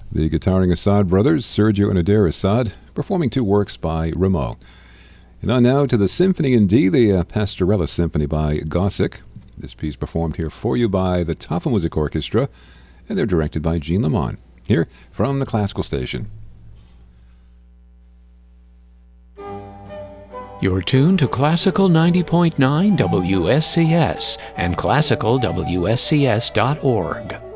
The guitaring Assad brothers, Sergio and Adair Assad, performing two works by Rameau. And on now to the Symphony in D, the Pastorella Symphony by Gossick. This piece performed here for you by the Tafelmusik Orchestra, and they're directed by Jean Lamont. Here from the Classical Station. You're tuned to Classical 90.9 WSCS and classicalwscs.org.